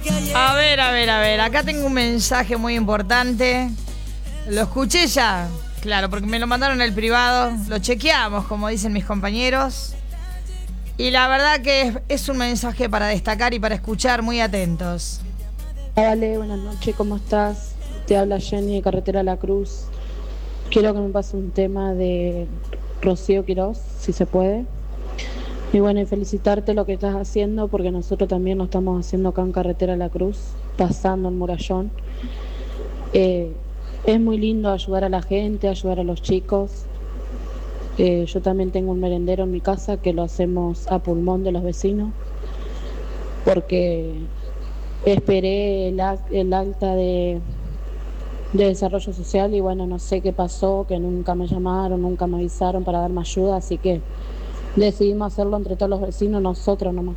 A ver, acá tengo un mensaje muy importante. ¿Lo escuché ya? Claro, porque me lo mandaron en el privado. Lo chequeamos, como dicen mis compañeros. Y la verdad que es un mensaje para destacar y para escuchar, muy atentos. Vale, buenas noches, ¿cómo estás? Te habla Jenny de Carretera La Cruz. Quiero que me pase un tema de Rocío Quirós, si se puede. Y bueno, y felicitarte lo que estás haciendo, porque nosotros también lo estamos haciendo acá en Carretera La Cruz, pasando el Murallón. Es muy lindo ayudar a la gente, ayudar a los chicos. Yo también tengo un merendero en mi casa que lo hacemos a pulmón de los vecinos, porque esperé el acta de desarrollo social y bueno, no sé qué pasó, que nunca me llamaron, nunca me avisaron para darme ayuda, así que decidimos hacerlo entre todos los vecinos, nosotros nomás.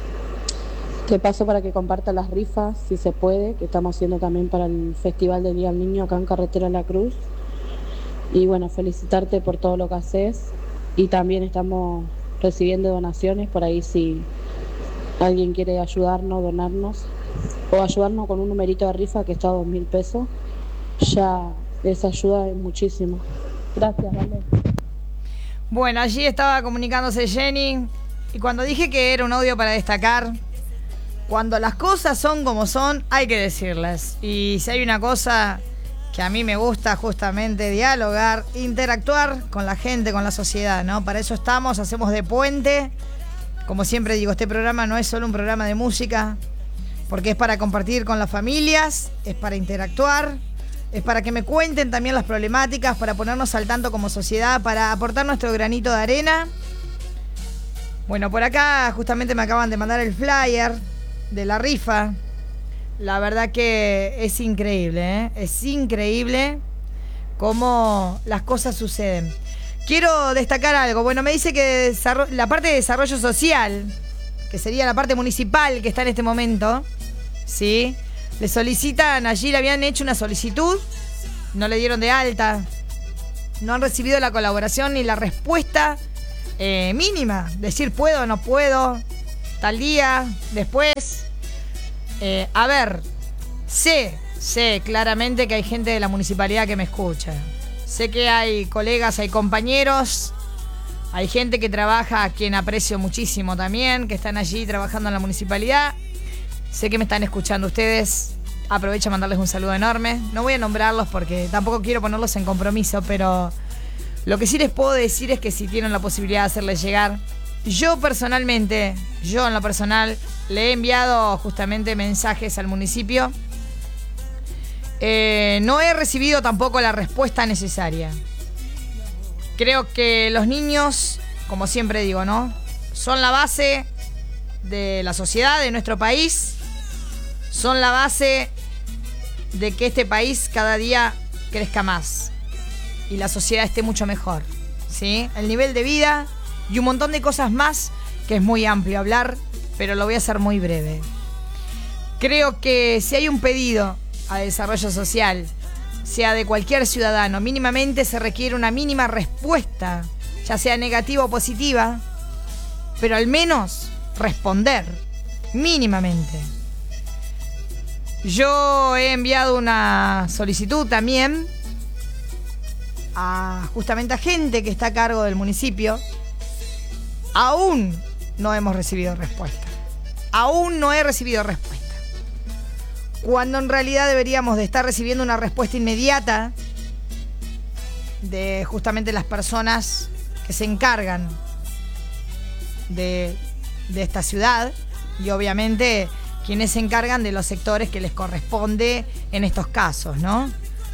Te paso para que compartas las rifas, si se puede, que estamos haciendo también para el Festival del Día del Niño acá en Carretera La Cruz. Y bueno, felicitarte por todo lo que haces. Y también estamos recibiendo donaciones, por ahí si alguien quiere ayudarnos, donarnos, o ayudarnos con un numerito de rifa que está a 2.000 pesos. Ya esa ayuda es muchísimo. Gracias, vale. Bueno, allí estaba comunicándose Jenny. Y cuando dije que era un audio para destacar, cuando las cosas son como son, hay que decirlas. Y si hay una cosa que a mí me gusta, justamente dialogar, interactuar con la gente, con la sociedad, ¿no? Para eso estamos, hacemos de puente. Como siempre digo, este programa no es solo un programa de música, porque es para compartir con las familias, es para interactuar, es para que me cuenten también las problemáticas, para ponernos al tanto como sociedad, para aportar nuestro granito de arena. Bueno, por acá justamente me acaban de mandar el flyer de la rifa. La verdad que es increíble, ¿eh? Es increíble cómo las cosas suceden. Quiero destacar algo. Bueno, me dice que la parte de desarrollo social, que sería la parte municipal que está en este momento, ¿sí? Le solicitan, allí le habían hecho una solicitud, no le dieron de alta, no han recibido la colaboración ni la respuesta mínima. Decir puedo o no puedo, tal día, después. A ver, sé claramente que hay gente de la municipalidad que me escucha. Sé que hay colegas, hay compañeros, hay gente que trabaja, a quien aprecio muchísimo también, que están allí trabajando en la municipalidad. Sé que me están escuchando ustedes. Aprovecho a mandarles un saludo enorme. No voy a nombrarlos porque tampoco quiero ponerlos en compromiso, pero lo que sí les puedo decir es que si tienen la posibilidad de hacerles llegar. Yo personalmente, en lo personal, le he enviado justamente mensajes al municipio. No he recibido tampoco la respuesta necesaria. Creo que los niños, como siempre digo, ¿no? Son la base de la sociedad, de nuestro país. Son la base de que este país cada día crezca más y la sociedad esté mucho mejor, ¿sí? El nivel de vida y un montón de cosas más, que es muy amplio hablar, pero lo voy a hacer muy breve. Creo que si hay un pedido a desarrollo social, sea de cualquier ciudadano, mínimamente se requiere una mínima respuesta, ya sea negativa o positiva, pero al menos responder, mínimamente. Yo he enviado una solicitud también justamente a gente que está a cargo del municipio. Aún no hemos recibido respuesta. Aún no he recibido respuesta. Cuando en realidad deberíamos de estar recibiendo una respuesta inmediata de justamente las personas que se encargan de esta ciudad y obviamente quienes se encargan de los sectores que les corresponde en estos casos, ¿no?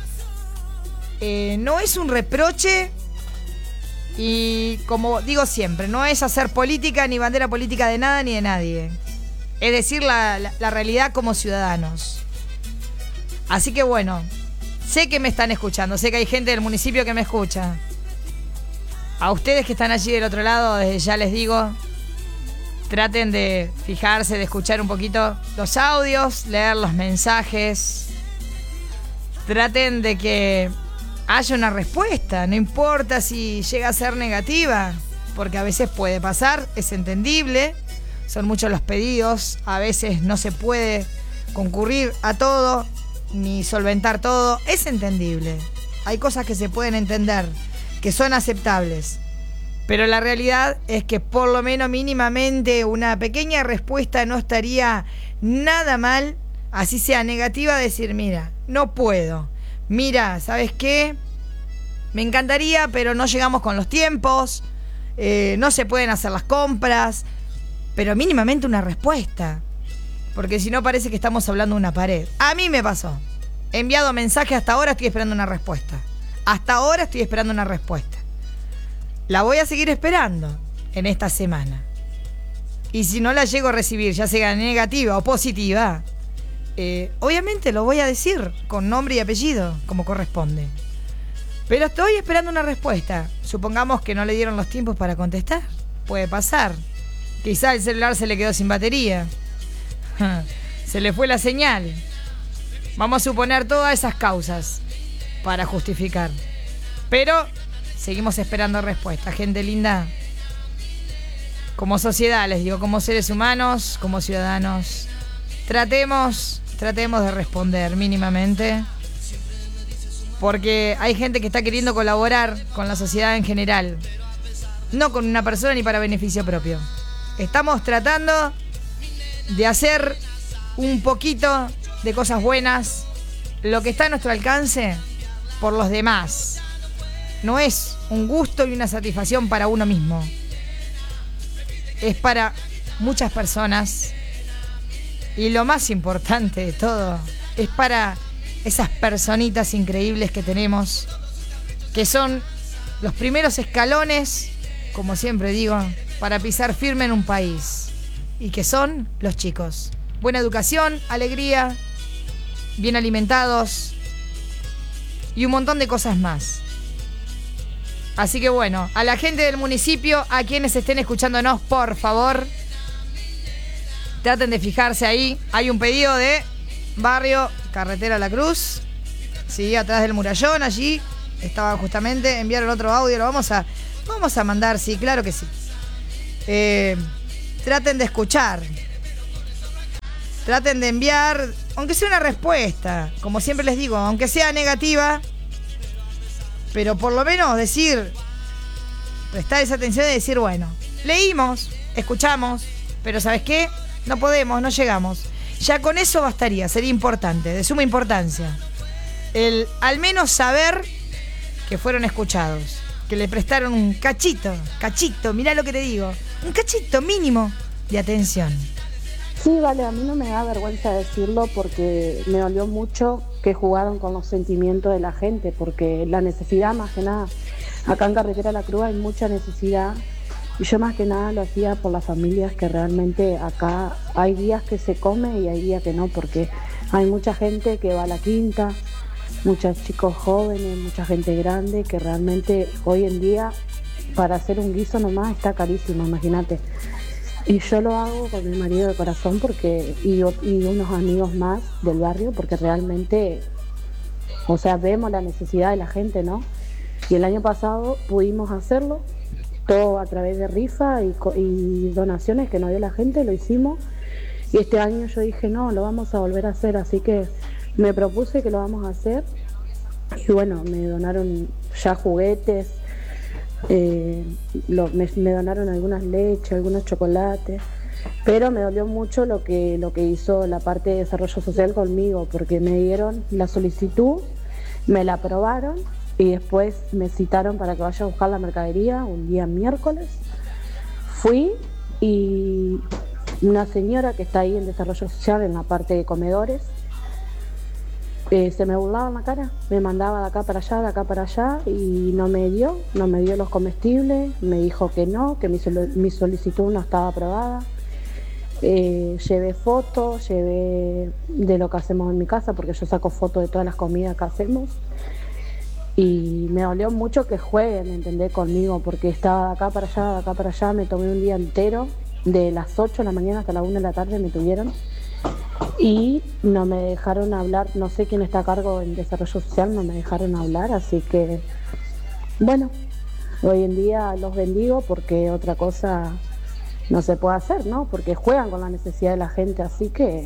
No es un reproche y, como digo siempre, no es hacer política ni bandera política de nada ni de nadie. Es decir, la realidad como ciudadanos. Así que bueno, sé que me están escuchando, sé que hay gente del municipio que me escucha. A ustedes que están allí del otro lado, desde ya les digo, traten de fijarse, de escuchar un poquito los audios, leer los mensajes. Traten de que haya una respuesta, no importa si llega a ser negativa, porque a veces puede pasar, es entendible, son muchos los pedidos, a veces no se puede concurrir a todo, ni solventar todo. Es entendible. Hay cosas que se pueden entender, que son aceptables. Pero la realidad es que por lo menos mínimamente una pequeña respuesta no estaría nada mal, así sea negativa, decir, mira, no puedo. Mira, ¿sabes qué? Me encantaría, pero no llegamos con los tiempos, no se pueden hacer las compras, pero mínimamente una respuesta. Porque si no parece que estamos hablando de una pared. A mí me pasó. He enviado mensajes, hasta ahora estoy esperando una respuesta. Hasta ahora estoy esperando una respuesta. La voy a seguir esperando en esta semana. Y si no la llego a recibir, ya sea negativa o positiva, obviamente lo voy a decir con nombre y apellido, como corresponde. Pero estoy esperando una respuesta. Supongamos que no le dieron los tiempos para contestar. Puede pasar. Quizá el celular se le quedó sin batería. Se le fue la señal. Vamos a suponer todas esas causas para justificar. Pero seguimos esperando respuesta, gente linda. Como sociedad, les digo, como seres humanos, como ciudadanos, tratemos de responder mínimamente. Porque hay gente que está queriendo colaborar con la sociedad en general. No con una persona ni para beneficio propio. Estamos tratando de hacer un poquito de cosas buenas, lo que está a nuestro alcance, por los demás. No es un gusto y una satisfacción para uno mismo. Es para muchas personas. Y lo más importante de todo, es para esas personitas increíbles que tenemos, que son los primeros escalones, como siempre digo, para pisar firme en un país. Y que son los chicos. Buena educación, alegría, bien alimentados y un montón de cosas más. Así que bueno, a la gente del municipio, a quienes estén escuchándonos, por favor, traten de fijarse ahí. Hay un pedido de barrio Carretera La Cruz, sí, atrás del murallón, allí estaba justamente. Enviaron otro audio, lo vamos a mandar, sí, claro que sí. Traten de escuchar. Traten de enviar, aunque sea una respuesta, como siempre les digo, aunque sea negativa, pero por lo menos decir, prestar esa atención y decir, bueno, leímos, escuchamos, pero ¿sabes qué? No podemos, no llegamos. Ya con eso bastaría, sería importante, de suma importancia. El al menos saber que fueron escuchados, que le prestaron un cachito, mirá lo que te digo, un cachito mínimo de atención. Sí, vale, a mí no me da vergüenza decirlo porque me dolió mucho que jugaron con los sentimientos de la gente, porque la necesidad más que nada, acá en Carretera La Cruz hay mucha necesidad y yo más que nada lo hacía por las familias que realmente acá hay días que se come y hay días que no, porque hay mucha gente que va a la quinta, muchos chicos jóvenes, mucha gente grande que realmente hoy en día para hacer un guiso nomás está carísimo, imagínate. Y yo lo hago con mi marido de corazón porque y unos amigos más del barrio porque realmente, o sea, vemos la necesidad de la gente, ¿no? Y el año pasado pudimos hacerlo, todo a través de rifa y donaciones que nos dio la gente, lo hicimos. Y este año yo dije, no, lo vamos a volver a hacer, así que me propuse que lo vamos a hacer. Y bueno, me donaron ya juguetes. Me donaron algunas leches, algunos chocolates, pero me dolió mucho lo que hizo la parte de desarrollo social conmigo, porque me dieron la solicitud, me la aprobaron y después me citaron para que vaya a buscar la mercadería un día miércoles. Fui y una señora que está ahí en desarrollo social en la parte de comedores se me burlaba en la cara, me mandaba de acá para allá y no me dio los comestibles, me dijo que no, que mi solicitud no estaba aprobada. Llevé fotos, llevé de lo que hacemos en mi casa, porque yo saco fotos de todas las comidas que hacemos. Y me dolió mucho que jueguen, ¿entendés? Conmigo, porque estaba de acá para allá, me tomé un día entero, de las 8 de la mañana hasta las 1 de la tarde me tuvieron. Y no me dejaron hablar, no sé quién está a cargo en desarrollo social, no me dejaron hablar, así que bueno, hoy en día los bendigo porque otra cosa no se puede hacer, ¿no? Porque juegan con la necesidad de la gente, así que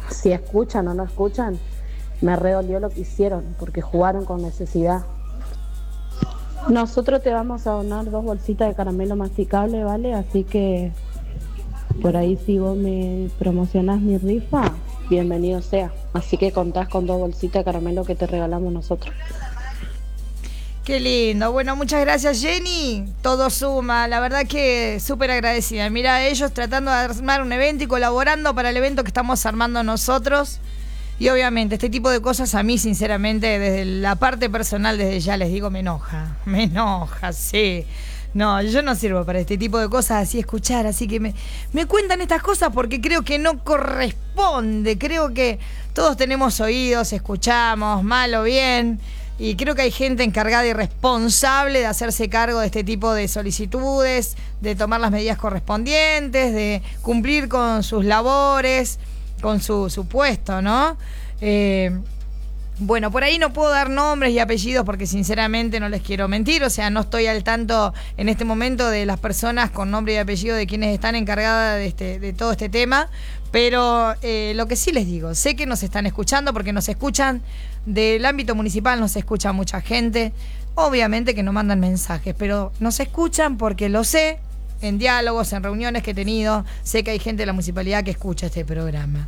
Si escuchan o no escuchan, me redolió lo que hicieron, porque jugaron con necesidad. Nosotros te vamos a donar 2 bolsitas de caramelo masticable, ¿vale? Así que por ahí si vos me promocionás mi rifa, bienvenido sea. Así que contás con 2 bolsitas de caramelo que te regalamos nosotros. Qué lindo. Bueno, muchas gracias, Jenny. Todo suma. La verdad que súper agradecida. Mira, ellos tratando de armar un evento y colaborando para el evento que estamos armando nosotros. Y obviamente este tipo de cosas a mí, sinceramente, desde la parte personal, desde ya les digo, me enoja, sí. No, yo no sirvo para este tipo de cosas, así escuchar, así que me cuentan estas cosas porque creo que no corresponde, creo que todos tenemos oídos, escuchamos, mal o bien, y creo que hay gente encargada y responsable de hacerse cargo de este tipo de solicitudes, de tomar las medidas correspondientes, de cumplir con sus labores, con su puesto, ¿no? Bueno, por ahí no puedo dar nombres y apellidos porque sinceramente no les quiero mentir, o sea, no estoy al tanto en este momento de las personas con nombre y apellido de quienes están encargadas de todo este tema, pero lo que sí les digo, sé que nos están escuchando porque nos escuchan del ámbito municipal, nos escucha mucha gente, obviamente que no mandan mensajes, pero nos escuchan porque lo sé, en diálogos, en reuniones que he tenido, sé que hay gente de la municipalidad que escucha este programa.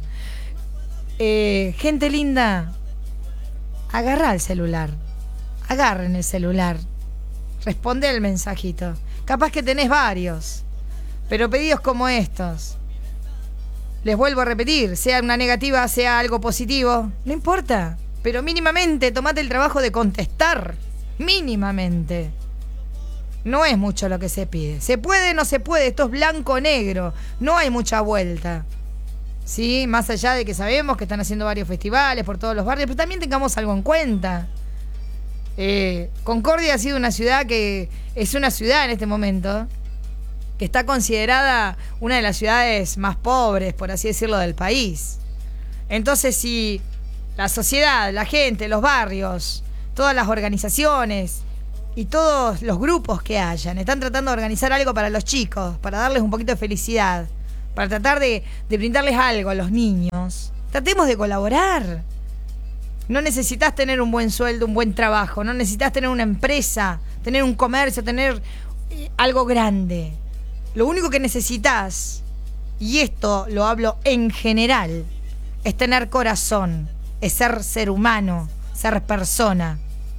Gente linda, agarra el celular, agarren el celular, responde el mensajito. Capaz que tenés varios, pero pedidos como estos, les vuelvo a repetir, sea una negativa, sea algo positivo, no importa, pero mínimamente tomate el trabajo de contestar, mínimamente. No es mucho lo que se pide. ¿Se puede? No se puede. Esto es blanco o negro. No hay mucha vuelta. ¿Sí? Más allá de que sabemos que están haciendo varios festivales por todos los barrios, pero también tengamos algo en cuenta. Concordia ha sido una ciudad que es una ciudad en este momento que está considerada una de las ciudades más pobres, por así decirlo, del país. Entonces, si la sociedad, la gente, los barrios, todas las organizaciones y todos los grupos que hayan están tratando de organizar algo para los chicos, para darles un poquito de felicidad, para tratar de brindarles algo a los niños, tratemos de colaborar. No necesitas tener un buen sueldo, un buen trabajo, no necesitas tener una empresa, tener un comercio, tener algo grande. Lo único que necesitas, y esto lo hablo en general, es tener corazón, es ser humano, ser persona.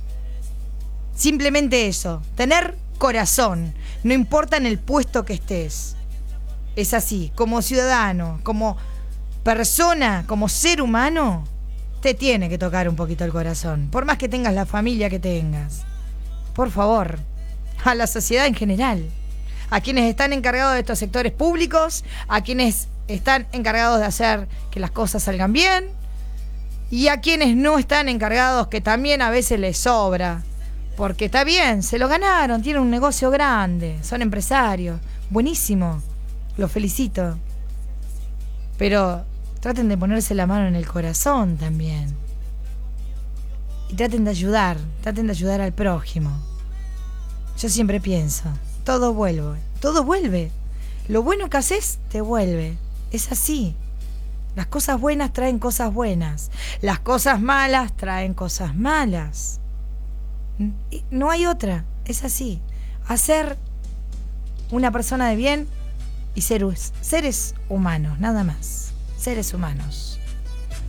Simplemente eso, tener corazón, no importa en el puesto que estés. Es así, como ciudadano, como persona, como ser humano, te tiene que tocar un poquito el corazón, por más que tengas la familia que tengas. Por favor, a la sociedad en general, a quienes están encargados de estos sectores públicos, a quienes están encargados de hacer que las cosas salgan bien, y a quienes no están encargados, que también a veces les sobra. Porque está bien, se lo ganaron, tienen un negocio grande, son empresarios, buenísimo, los felicito. Pero traten de ponerse la mano en el corazón también. Y traten de ayudar al prójimo. Yo siempre pienso, todo vuelve. Lo bueno que haces, te vuelve. Es así. Las cosas buenas traen cosas buenas. Las cosas malas traen cosas malas. No hay otra, es así. Hacer una persona de bien y seres humanos, nada más. Seres humanos.